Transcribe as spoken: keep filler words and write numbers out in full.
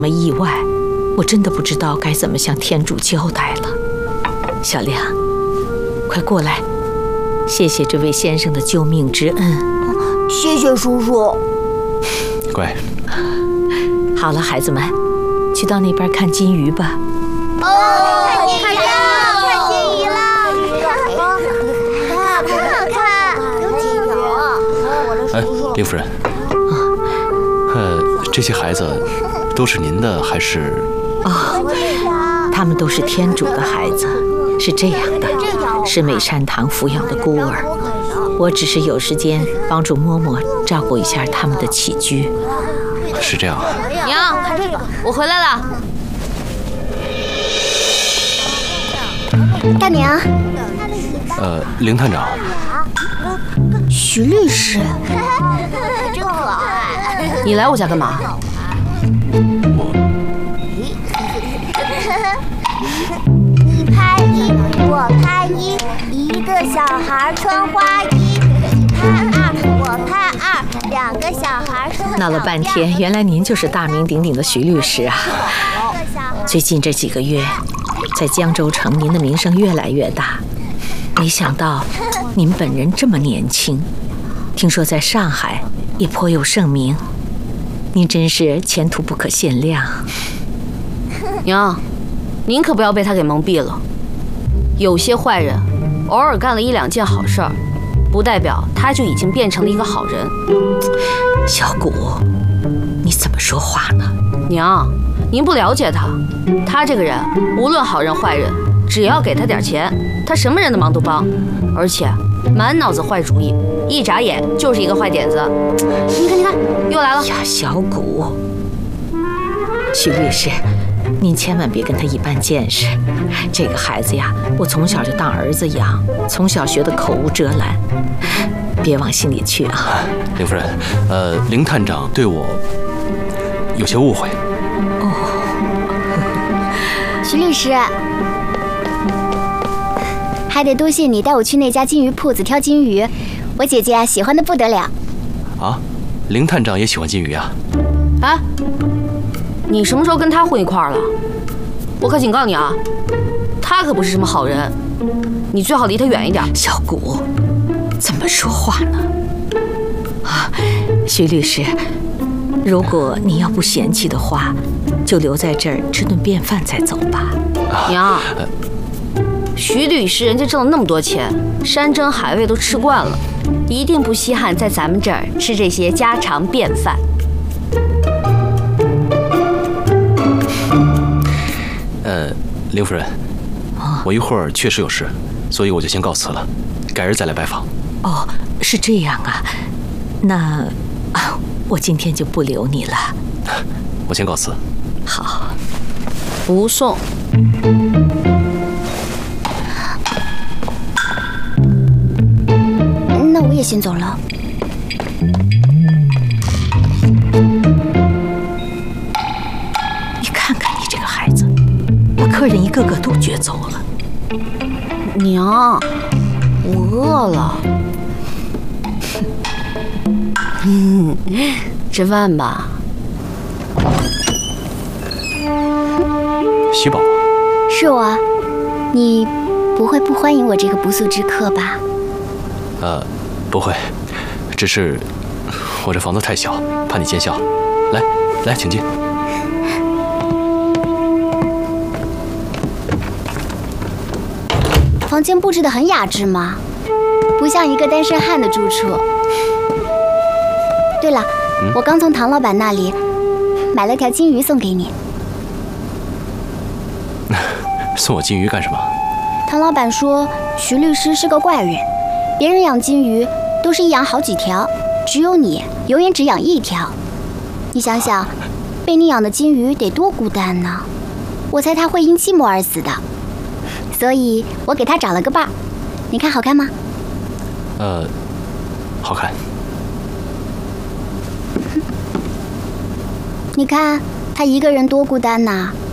么意外，我真的不知道该怎么向天主交代了。小亮，快过来，谢谢这位先生的救命之恩。 谢谢叔叔。 乖。 好了，孩子们，去到那边看金鱼吧。 哦，看金鱼了，看金鱼了，看，看，看，有金鱼。我的哎，林夫人，呃，这些孩子都是您的还是？ 哦，他们都是天主的孩子。是这样的，是美善堂抚养的孤儿，我只是有时间帮助嬷嬷照顾一下他们的起居。 是这样啊。 娘，我回来了。 大娘。 呃，林探长。 徐律师。 真可爱。你来我家干嘛？ 我。 你拍一，我拍一，一个小孩穿花衣。你拍二，我拍二，两个小孩穿。 闹了半天，原来您就是大名鼎鼎的徐律师啊！最近这几个月，在江州城您的名声越来越大，没想到您本人这么年轻，听说在上海也颇有盛名，您真是前途不可限量。 娘，您可不要被他给蒙蔽了。有些坏人偶尔干了一两件好事儿，不代表他就已经变成了一个好人。 小谷，你怎么说话呢？ 娘，您不了解他，他这个人无论好人坏人，只要给他点钱，他什么人的忙都帮，而且满脑子坏主意，一眨眼就是一个坏点子。你看，你看，又来了呀，小谷，徐律师，您千万别跟他一般见识。这个孩子呀，我从小就当儿子养，从小学的口无遮拦，别往心里去啊。 林夫人，呃，林探长对我有些误会。 哦， 徐律师，还得多谢你带我去那家金鱼铺子挑金鱼，我姐姐啊喜欢的不得了。 啊，林探长也喜欢金鱼啊？ 哎，你什么时候跟他混一块儿了？我可警告你啊，他可不是什么好人，你最好离他远一点。 小谷，怎么说话呢？啊，徐律师，如果你要不嫌弃的话，就留在这儿吃顿便饭再走吧。 娘，徐律师人家挣了那么多钱，山珍海味都吃惯了，一定不稀罕在咱们这儿吃这些家常便饭。 呃，林夫人，我一会儿确实有事，所以我就先告辞了，改日再来拜访。 哦，是这样啊，那啊，我今天就不留你了。 我先告辞。 好， 不送。 那我也先走了。 你看看你这个孩子，把客人一个个都撅走了。 娘，我饿了。嗯，吃饭吧。 喜宝， 是我啊，你不会不欢迎我这个不速之客吧？ 呃，不会，只是我这房子太小，怕你见笑。来，来，请进。 房间布置得很雅致嘛，不像一个单身汉的住处。对了，嗯、我刚从唐老板那里买了条金鱼送给你。 送我金鱼干什么？ 唐老板说徐律师是个怪人，别人养金鱼都是一养好几条，只有你永远只养一条。你想想，被你养的金鱼得多孤单呢。我猜他会因寂寞而死的，所以我给他找了个伴儿。你看好看吗？ 呃，好看。 你看他一个人多孤单呐。